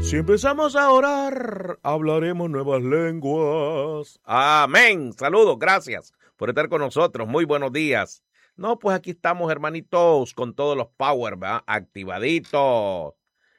Si empezamos a orar, hablaremos nuevas lenguas. Amén. Saludos, gracias por estar con nosotros. Muy buenos días. No, pues aquí estamos, hermanitos, con todos los power, ¿verdad? Activaditos.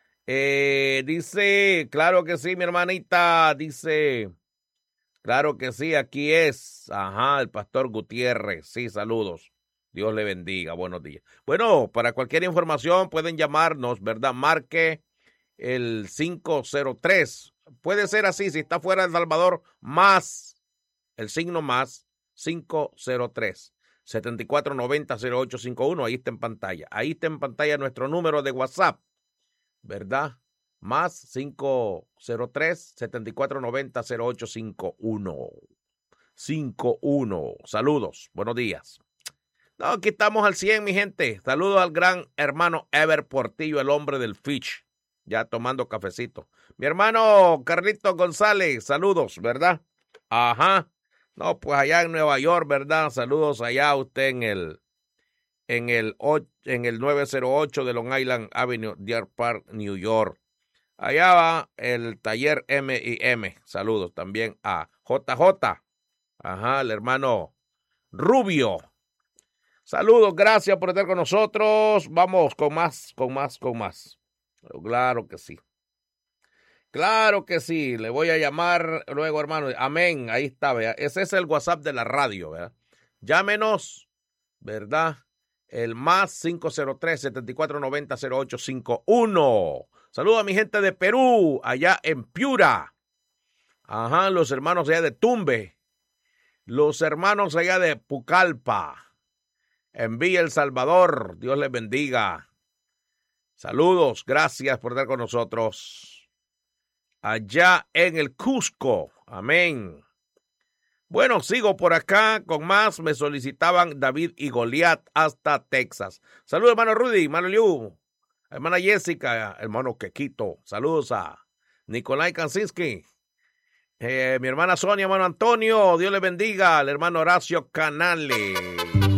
Dice, claro que sí, mi hermanita, dice, claro que sí, aquí es. Ajá, el pastor Gutiérrez. Sí, saludos. Dios le bendiga. Buenos días. Bueno, para cualquier información pueden llamarnos, ¿verdad? Marque el 503. Puede ser así, si está fuera de El Salvador, más, el signo más, 503-7490-0851. Ahí está en pantalla. Ahí está en pantalla nuestro número de WhatsApp, ¿verdad? Más 503-7490-0851. 51. Saludos, buenos días. No, aquí estamos al 100, mi gente. Saludos al gran hermano Ever Portillo, el hombre del Fish. Ya tomando cafecito. Mi hermano Carlito González, saludos, ¿verdad? Ajá. No, pues allá en Nueva York, ¿verdad? Saludos allá a usted en el 908 de Long Island Avenue, Deer Park, New York. Allá va el taller M&M. Saludos también a JJ. Ajá, el hermano Rubio. Saludos, gracias por estar con nosotros. Vamos con más. Claro que sí. Claro que sí. Le voy a llamar luego, hermano. Amén. Ahí está, ¿verdad? Ese es el WhatsApp de la radio, ¿verdad? Llámenos, ¿verdad? El más 503-7490-0851. Saludos a mi gente de Perú, allá en Piura. Ajá, los hermanos allá de Tumbe. Los hermanos allá de Pucallpa. En Villa El Salvador. Dios les bendiga. Saludos, gracias por estar con nosotros. Allá en el Cusco. Amén. Bueno, sigo por acá con más. Me solicitaban David y Goliat hasta Texas. Saludos, hermano Rudy, hermano Liu, hermana Jessica, hermano Quequito. Saludos a Nicolai Kansinski. Mi hermana Sonia, hermano Antonio. Dios les bendiga. Al hermano Horacio Canales.